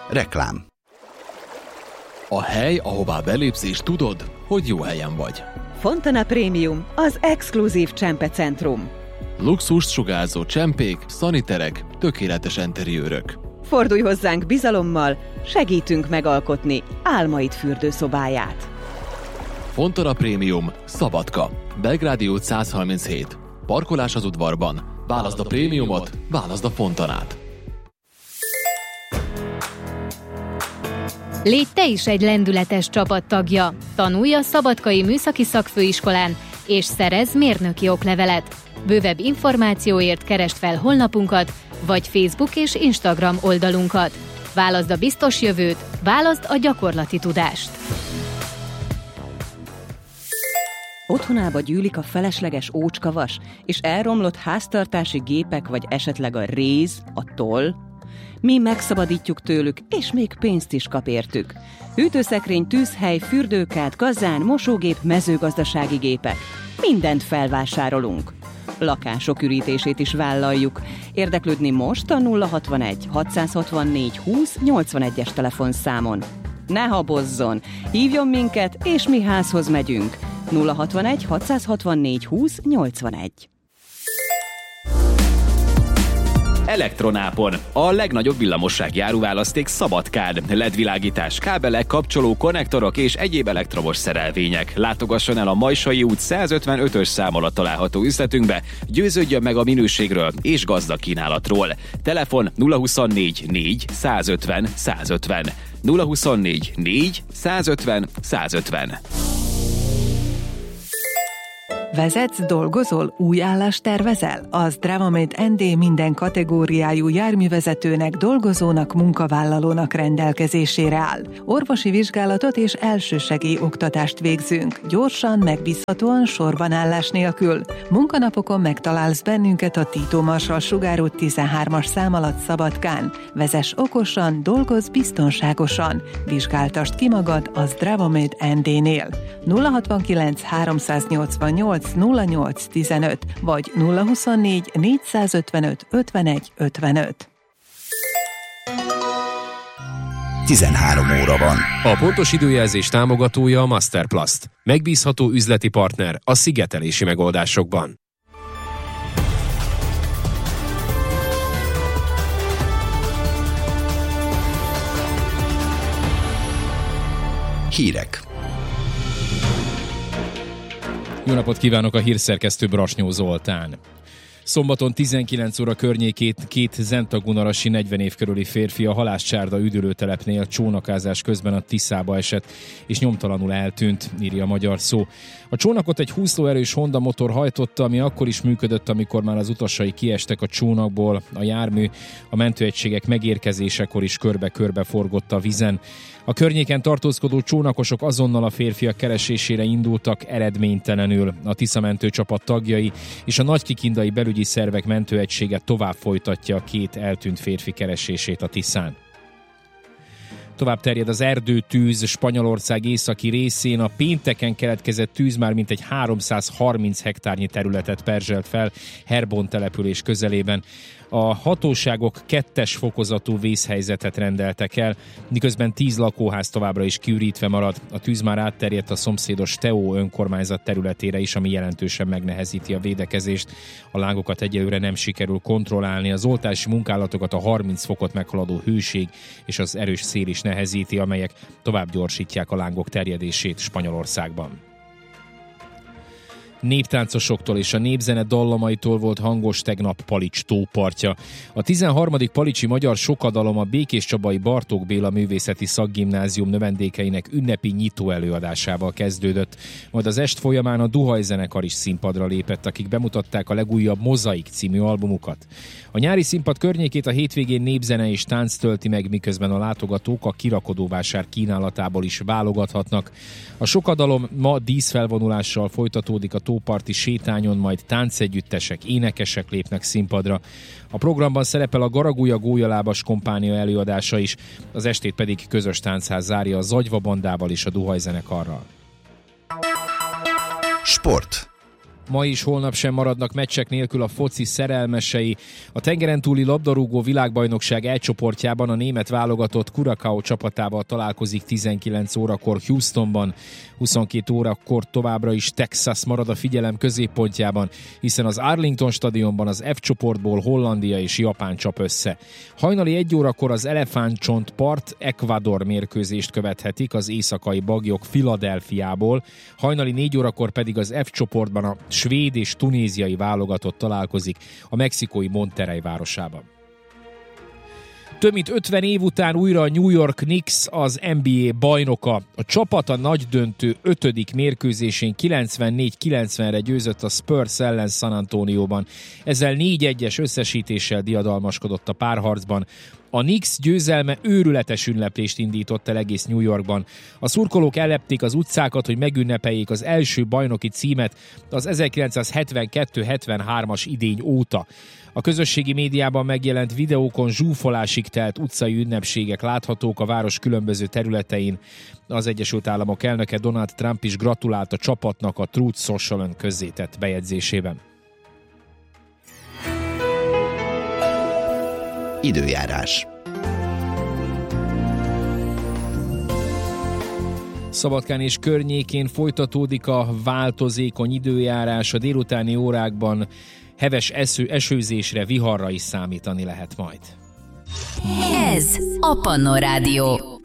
Reklám. A hely, ahová belépsz és tudod, hogy jó helyen vagy. Fontana Premium, az exkluzív csempecentrum. Luxust sugárzó csempék, szaniterek, tökéletes enteriőrök. Fordulj hozzánk bizalommal, segítünk megalkotni álmaid fürdőszobáját. Fontana Premium, Szabadka, Belgrádi út 137. Parkolás az udvarban. Válaszd a prémiumot, válaszd a Fontanát. Légy te is egy lendületes csapattagja. Tanulj a Szabadkai Műszaki Szakfőiskolán, és szerezz mérnöki oklevelet. Bővebb információért keresd fel honlapunkat, vagy Facebook és Instagram oldalunkat. Válaszd a biztos jövőt, válaszd a gyakorlati tudást. Otthonába gyűlik a felesleges ócskavas, és elromlott háztartási gépek, vagy esetleg a réz, a toll? Mi megszabadítjuk tőlük, és még pénzt is kap értük. Hűtőszekrény, tűzhely, fürdőkád, kazán, mosógép, mezőgazdasági gépek. Mindent felvásárolunk. Lakások ürítését is vállaljuk. Érdeklődni most a 061 664 20 81-es telefonszámon. Ne habozzon! Hívjon minket, és mi házhoz megyünk. 061 664 20 81. Elektronápon. A legnagyobb villamossági áruválaszték Szabadkán. LED-világítás, kábelek, kapcsoló, konnektorok és egyéb elektromos szerelvények. Látogasson el a Majsai út 155-ös szám alatt található üzletünkbe, győződjön meg a minőségről és gazdag kínálatról. Telefon 024 4 150 150. 024 4 150 150. Vezetsz, dolgozol, új állást tervezel? Az Dravamate ND minden kategóriájú járművezetőnek, dolgozónak, munkavállalónak rendelkezésére áll. Orvosi vizsgálatot és elsősegély oktatást végzünk. Gyorsan, megbízhatóan, sorbanállás nélkül. Munkanapokon megtalálsz bennünket a Tito Marsal Sugár út 13-as szám alatt Szabadkán. Vezess okosan, dolgozz biztonságosan. Vizsgáltasd ki magad az Dravamate ND-nél. 069 388 0815 vagy 024 455 51 55. 13 óra van. A pontos időjelzés támogatója a Masterplast. Megbízható üzleti partner a szigetelési megoldásokban. Hírek. Jó napot kívánok, a hírszerkesztő Brasnyó Zoltán. Szombaton 19 óra környékét két zentagunarasi 40 év körüli férfi a Halászcsárda üdülőtelepnél csónakázás közben a Tiszába esett, és nyomtalanul eltűnt, írja a Magyar Szó. A csónakot egy 20 lóerős Honda motor hajtotta, ami akkor is működött, amikor már az utasai kiestek a csónakból. A jármű a mentőegységek megérkezésekor is körbe-körbe forgott a vízen. A környéken tartózkodó csónakosok azonnal a férfiak keresésére indultak, eredménytelenül. A Tisza mentőcsapat tagjai és a nagykikindai belügyi szervek mentőegysége tovább folytatja a két eltűnt férfi keresését a Tiszán. Tovább terjed az erdőtűz Spanyolország északi részén. A pénteken keletkezett tűz már mintegy 330 hektárnyi területet perzselt fel Herbon település közelében. A hatóságok 2-es fokozatú vészhelyzetet rendeltek el, miközben 10 lakóház továbbra is kiürítve marad. A tűz már átterjedt a szomszédos Teó önkormányzat területére is, ami jelentősen megnehezíti a védekezést. A lágokat egyelőre nem sikerül kontrollálni. Az oltási munkálatokat a 30 fokot meghaladó hőség és az erős szél is nehezíti, amelyek tovább gyorsítják a lángok terjedését Spanyolországban. Néptáncosoktól és a népzene dallamaitól volt hangos tegnap Palics tópartja. A 13. Palicsi Magyar Sokadalom a Békéscsabai Bartók Béla Művészeti Szakgimnázium növendékeinek ünnepi nyitó előadásával kezdődött. Majd az est folyamán a Duhaj zenekar is színpadra lépett, akik bemutatták a legújabb Mozaik című albumukat. A nyári színpad környékét a hétvégén népzene és tánc tölti meg, miközben a látogatók a kirakodóvásár kínálatából is válogathatnak. A Sokadalom ma díszfelvonulással folytatódik a tóparti sétányon, majd táncegyüttesek, énekesek lépnek színpadra. A programban szerepel a Garagulja Gólyalábas kompánia előadása is, az estét pedig közös táncház zárja a Zagyva bandával és a Duhaj zenekarral. Sport. Ma is, holnap sem maradnak meccsek nélkül a foci szerelmesei. A tengeren túli labdarúgó világbajnokság E csoportjában a német válogatott Curaçao csapatával találkozik 19 órakor Houstonban. 22 órakor továbbra is Texas marad a figyelem középpontjában, hiszen az Arlington stadionban az F csoportból Hollandia és Japán csap össze. Hajnali 1 órakor az Elefántcsontpart Ecuador mérkőzést követhetik az éjszakai baglyok Philadelphiából, hajnali 4 órakor pedig az F csoportban a svéd és tunéziai válogatott találkozik a mexikói Monterrey városában. Több mint 50 év után újra a New York Knicks az NBA bajnoka. A csapat a nagydöntő 5. mérkőzésén 94-90-re győzött a Spurs ellen San Antonióban. Ezzel 4-1-es összesítéssel diadalmaskodott a párharcban. A Knicks győzelme őrületes ünneplést indított el egész New Yorkban. A szurkolók ellepték az utcákat, hogy megünnepeljék az első bajnoki címet az 1972-73-as idény óta. A közösségi médiában megjelent videókon zsúfolásig telt utcai ünnepségek láthatók a város különböző területein. Az Egyesült Államok elnöke Donald Trump is gratulált a csapatnak a Truth Social-on közzétett bejegyzésében. Időjárás. Szabadkán és környékén folytatódik a változékony időjárás, a délutáni órákban heves esőzésre, viharra is számítani lehet majd. Ez a Pannon Rádió.